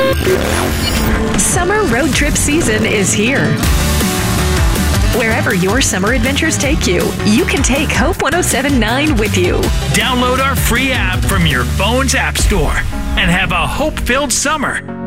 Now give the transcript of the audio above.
Summer road trip season is here. Wherever your summer adventures take you, you can take Hope 107.9 with you. Download our free app from your phone's app store and have a hope-filled summer